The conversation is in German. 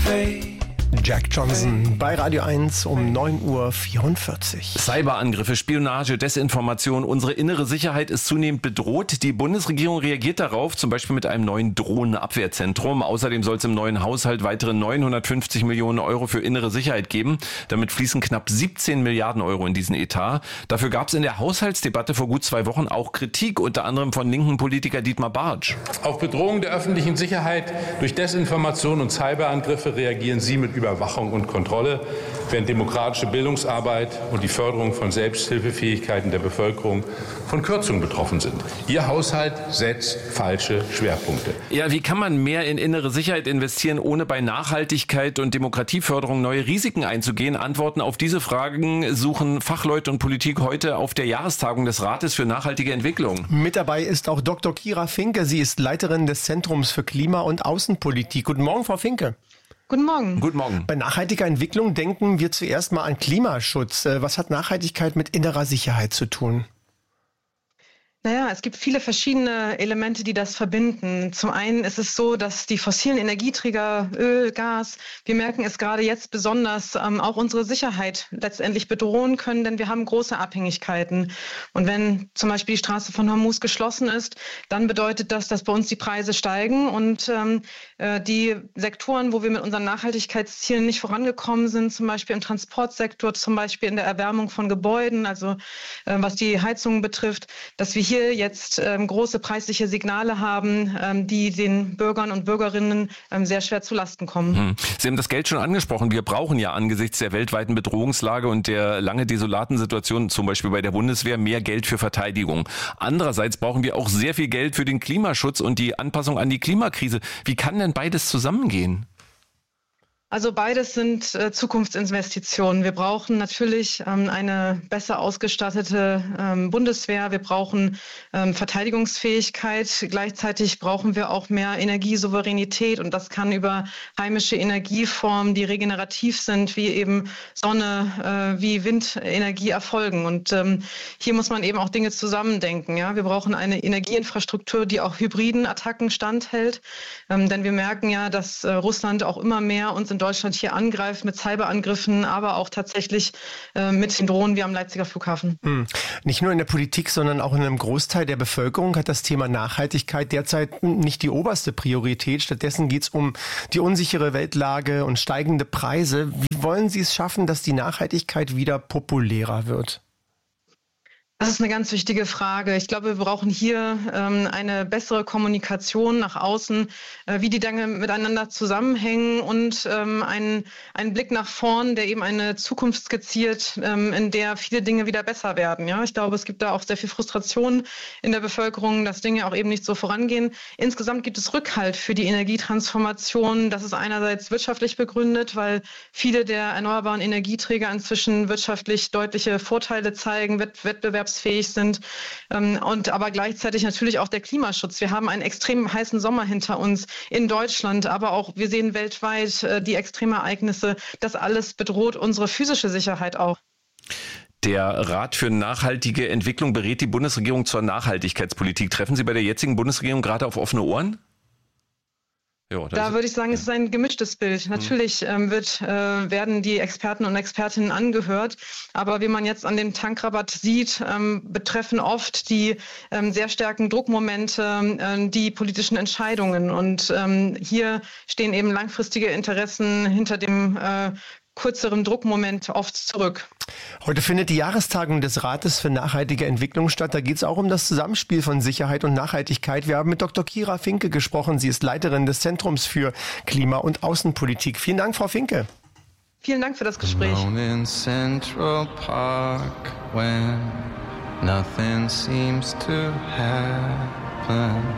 Jack Johnson bei Radio 1 um 9:44 Uhr. Cyberangriffe, Spionage, Desinformation. Unsere innere Sicherheit ist zunehmend bedroht. Die Bundesregierung reagiert darauf, zum Beispiel mit einem neuen Drohnenabwehrzentrum. Außerdem soll es im neuen Haushalt weitere 950 Millionen Euro für innere Sicherheit geben. Damit fließen knapp 17 Milliarden Euro in diesen Etat. Dafür gab es in der Haushaltsdebatte vor gut 2 Wochen auch Kritik, unter anderem von linken Politiker Dietmar Bartsch. Auf Bedrohungen der öffentlichen Sicherheit durch Desinformation und Cyberangriffe reagieren Sie mit Überwachung und Kontrolle, während demokratische Bildungsarbeit und die Förderung von Selbsthilfefähigkeiten der Bevölkerung von Kürzungen betroffen sind. Ihr Haushalt setzt falsche Schwerpunkte. Ja, wie kann man mehr in innere Sicherheit investieren, ohne bei Nachhaltigkeit und Demokratieförderung neue Risiken einzugehen? Antworten auf diese Fragen suchen Fachleute und Politik heute auf der Jahrestagung des Rates für nachhaltige Entwicklung. Mit dabei ist auch Dr. Kira Finke. Sie ist Leiterin des Zentrums für Klima- und Außenpolitik. Guten Morgen, Frau Finke. Guten Morgen. Guten Morgen. Bei nachhaltiger Entwicklung denken wir zuerst mal an Klimaschutz. Was hat Nachhaltigkeit mit innerer Sicherheit zu tun? Naja, es gibt viele verschiedene Elemente, die das verbinden. Zum einen ist es so, dass die fossilen Energieträger, Öl, Gas, wir merken es gerade jetzt besonders, auch unsere Sicherheit letztendlich bedrohen können, denn wir haben große Abhängigkeiten. Und wenn zum Beispiel die Straße von Hormuz geschlossen ist, dann bedeutet das, dass bei uns die Preise steigen und die Sektoren, wo wir mit unseren Nachhaltigkeitszielen nicht vorangekommen sind, zum Beispiel im Transportsektor, zum Beispiel in der Erwärmung von Gebäuden, also was die Heizungen betrifft, dass wir hier jetzt große preisliche Signale haben, die den Bürgern und Bürgerinnen sehr schwer zu Lasten kommen. Sie haben das Geld schon angesprochen. Wir brauchen ja angesichts der weltweiten Bedrohungslage und der lange desolaten Situation, zum Beispiel bei der Bundeswehr, mehr Geld für Verteidigung. Andererseits brauchen wir auch sehr viel Geld für den Klimaschutz und die Anpassung an die Klimakrise. Wie kann denn beides zusammengehen? Also beides sind Zukunftsinvestitionen. Wir brauchen natürlich eine besser ausgestattete Bundeswehr. Wir brauchen Verteidigungsfähigkeit. Gleichzeitig brauchen wir auch mehr Energiesouveränität. Und das kann über heimische Energieformen, die regenerativ sind, wie eben Sonne, wie Windenergie erfolgen. Und hier muss man eben auch Dinge zusammendenken. Ja? Wir brauchen eine Energieinfrastruktur, die auch hybriden Attacken standhält. Denn wir merken ja, dass Russland auch immer mehr uns in Deutschland hier angreift mit Cyberangriffen, aber auch tatsächlich mit den Drohnen wie am Leipziger Flughafen. Nicht nur in der Politik, sondern auch in einem Großteil der Bevölkerung hat das Thema Nachhaltigkeit derzeit nicht die oberste Priorität. Stattdessen geht es um die unsichere Weltlage und steigende Preise. Wie wollen Sie es schaffen, dass die Nachhaltigkeit wieder populärer wird? Das ist eine ganz wichtige Frage. Ich glaube, wir brauchen hier eine bessere Kommunikation nach außen, wie die Dinge miteinander zusammenhängen und einen Blick nach vorn, der eben eine Zukunft skizziert, in der viele Dinge wieder besser werden. Ja, ich glaube, es gibt da auch sehr viel Frustration in der Bevölkerung, dass Dinge auch eben nicht so vorangehen. Insgesamt gibt es Rückhalt für die Energietransformation. Das ist einerseits wirtschaftlich begründet, weil viele der erneuerbaren Energieträger inzwischen wirtschaftlich deutliche Vorteile zeigen, wettbewerbsfähig sind und aber gleichzeitig natürlich auch der Klimaschutz. Wir haben einen extrem heißen Sommer hinter uns in Deutschland, aber auch wir sehen weltweit die Extremereignisse. Das alles bedroht unsere physische Sicherheit auch. Der Rat für nachhaltige Entwicklung berät die Bundesregierung zur Nachhaltigkeitspolitik. Treffen Sie bei der jetzigen Bundesregierung gerade auf offene Ohren? Ja, da würde ich sagen, es ist ein gemischtes Bild. Natürlich werden die Experten und Expertinnen angehört, aber wie man jetzt an dem Tankrabatt sieht, betreffen oft die sehr starken Druckmomente die politischen Entscheidungen. Und hier stehen eben langfristige Interessen hinter dem kürzeren Druckmoment oft zurück. Heute findet die Jahrestagung des Rates für nachhaltige Entwicklung statt. Da geht es auch um das Zusammenspiel von Sicherheit und Nachhaltigkeit. Wir haben mit Dr. Kira Finke gesprochen. Sie ist Leiterin des Zentrums für Klima- und Außenpolitik. Vielen Dank, Frau Finke. Vielen Dank für das Gespräch. Alone in Central Park when nothing seems to happen.